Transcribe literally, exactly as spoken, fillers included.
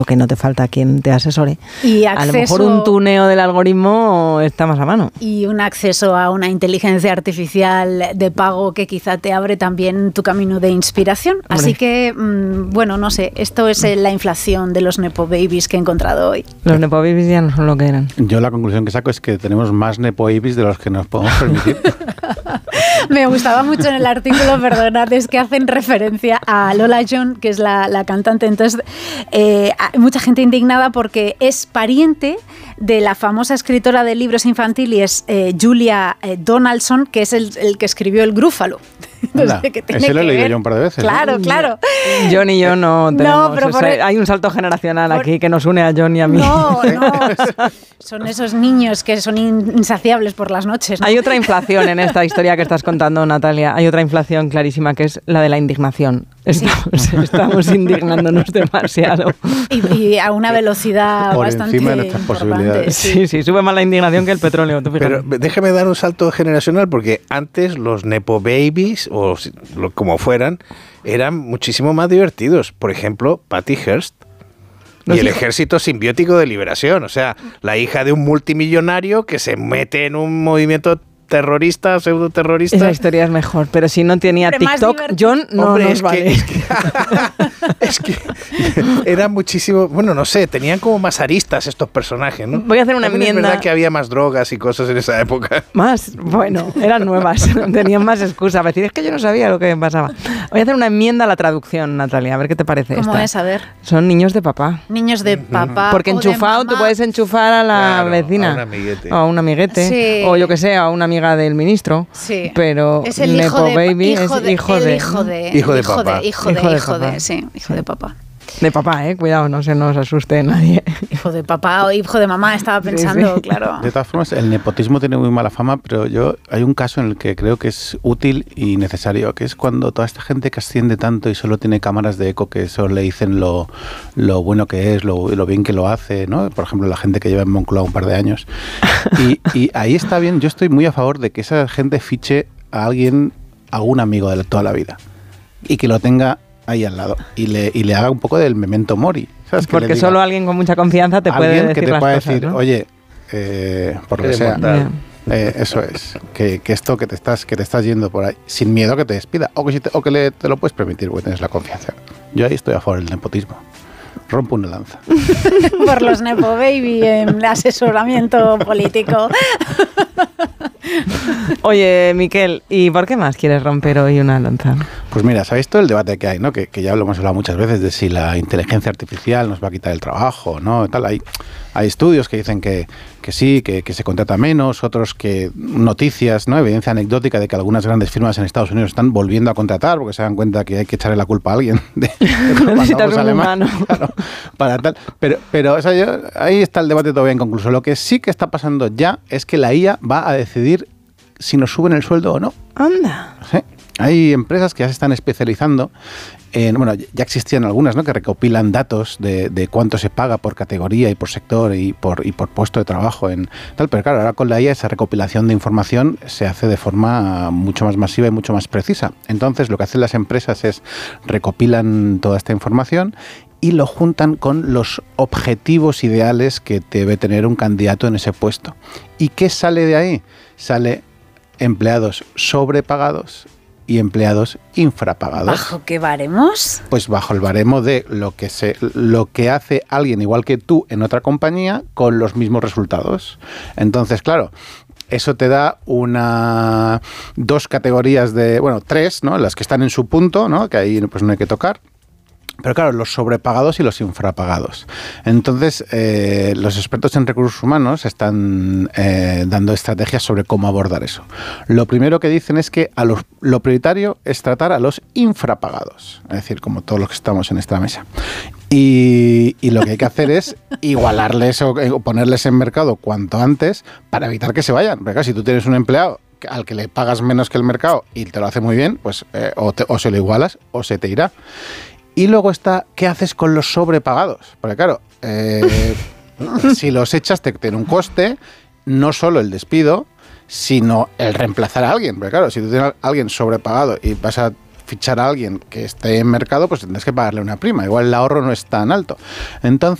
que no te falta quien te asesore. Y acceso, a lo mejor un tuneo del algoritmo está más a mano. Y un acceso a una inteligencia artificial de pago que quizá te abre también tu camino de inspiración. Hombre. Así que, mmm, bueno, no sé, esto es la inflación de los nepo babies que he encontrado hoy. Los nepo babies ya no son lo que eran. Yo la conclusión que saco es que tenemos más nepo babies de los que nos podemos permitir. Me gustaba mucho en el artículo, perdonad, es que hacen referencia a Lola John, que es la, la cantante. Entonces, eh, hay mucha gente indignada porque es pariente de la famosa escritora de libros infantiles eh, Julia eh, Donaldson, que es el, el que escribió El Grúfalo. Entonces, que tiene ese lo he leído yo un par de veces. Claro, ¿eh? Claro. John y yo no tenemos. No, pero o sea, el, hay un salto generacional por, aquí que nos une a John y a mí. No, no. Son esos niños que son insaciables por las noches, ¿no? Hay otra inflación en esta historia que estás contando, Natalia. Hay otra inflación clarísima que es la de la indignación. Estamos, sí. estamos indignándonos demasiado. Y, y a una velocidad por bastante encima de nuestras posibilidades. Sí. sí, sí, sube más la indignación que el petróleo. Pero déjame dar un salto generacional porque antes los nepo babies, o como fueran, eran muchísimo más divertidos. Por ejemplo, Patty Hearst. Y el Ejército Simbiótico de Liberación, o sea, la hija de un multimillonario que se mete en un movimiento terrorista, pseudoterrorista. Esa historia es mejor, pero si no tenía Hombre, TikTok, John no Hombre, nos es vale. Que, es, que, es que era muchísimo, bueno, no sé, tenían como más aristas estos personajes, ¿no? Voy a hacer una También enmienda. Es verdad que había más drogas y cosas en esa época. Más, bueno, eran nuevas, tenían más excusas. A decir, es que yo no sabía lo que pasaba. Voy a hacer una enmienda a la traducción, Natalia, a ver qué te parece. ¿Cómo esta. es? A ver. Son niños de papá. Niños de papá. Porque enchufado tú puedes enchufar a la claro, vecina. A un amiguete. O a un amiguete. Sí. O yo que sé, a una amiga del ministro. Sí. Pero es el Nepo hijo de, Baby hijo es de, hijo de, hijo de hijo de papá. Hijo de, hijo de, hijo de, sí, hijo sí. de papá. De papá, eh, cuidado, no se nos asuste nadie. Hijo de papá o hijo de mamá, estaba pensando, sí, sí. claro. De todas formas, el nepotismo tiene muy mala fama, pero yo hay un caso en el que creo que es útil y necesario, que es cuando toda esta gente que asciende tanto y solo tiene cámaras de eco que solo le dicen lo, lo bueno que es, lo, lo bien que lo hace, ¿no? Por ejemplo, la gente que lleva en Moncloa un par de años. Y, y ahí está bien, yo estoy muy a favor de que esa gente fiche a alguien, a un amigo de toda la vida, y que lo tenga ahí al lado y le, y le haga un poco del memento mori. ¿Sabes? Que Porque solo alguien con mucha confianza te puede decir que te las pueda cosas, decir, ¿no? oye, eh, por lo que sea, eh, eso es, que, que esto que te estás que te estás yendo por ahí, sin miedo que te despida, o que, si te, o que le, te lo puedes permitir porque tienes la confianza. Yo ahí estoy a favor del nepotismo. Rompo una lanza. Por los nepo baby en asesoramiento político. Oye, Miquel, ¿y por qué más quieres romper hoy una lanza? Pues mira, ¿sabéis todo el debate que hay, ¿no? Que, que ya lo hemos hablado muchas veces de si la inteligencia artificial nos va a quitar el trabajo, ¿no? Tal, hay, hay estudios que dicen que, que sí, que, que se contrata menos, otros que noticias, ¿no? Evidencia anecdótica de que algunas grandes firmas en Estados Unidos están volviendo a contratar porque se dan cuenta que hay que echarle la culpa a alguien de, de necesitas un humano. Claro, para tal. Pero, pero o sea, yo, ahí está el debate todavía inconcluso. Lo que sí que está pasando ya es que la I A va a decidir si nos suben el sueldo o no. Anda. Sí. Hay empresas que ya se están especializando en, bueno, ya existían algunas, ¿no?, que recopilan datos de, de cuánto se paga por categoría y por sector y por, y por puesto de trabajo en tal, pero claro, ahora con la I A esa recopilación de información se hace de forma mucho más masiva y mucho más precisa. Entonces lo que hacen las empresas es recopilan toda esta información y lo juntan con los objetivos ideales que debe tener un candidato en ese puesto. ¿Y qué sale de ahí? Sale empleados sobrepagados y empleados infrapagados. ¿Bajo qué baremos? Pues bajo el baremo de lo que se, lo que hace alguien igual que tú en otra compañía con los mismos resultados. Entonces, claro, eso te da una dos categorías de, bueno, tres, ¿no? Las que están en su punto, ¿no? Que ahí pues no hay que tocar. Pero claro, los sobrepagados y los infrapagados. Entonces, eh, los expertos en recursos humanos están eh, dando estrategias sobre cómo abordar eso. Lo primero que dicen es que a los, lo prioritario es tratar a los infrapagados, es decir, como todos los que estamos en esta mesa. Y, y lo que hay que hacer es igualarles o, o ponerles en mercado cuanto antes para evitar que se vayan. Porque claro, si tú tienes un empleado al que le pagas menos que el mercado y te lo hace muy bien, pues eh, o, te, o se lo igualas o se te irá. Y luego está, ¿qué haces con los sobrepagados? Porque claro, eh, si los echas te tiene un coste, no solo el despido, sino el reemplazar a alguien. Porque claro, si tú tienes a alguien sobrepagado y vas a fichar a alguien que esté en mercado, pues tendrás que pagarle una prima. Igual el ahorro no es tan alto. Entonces,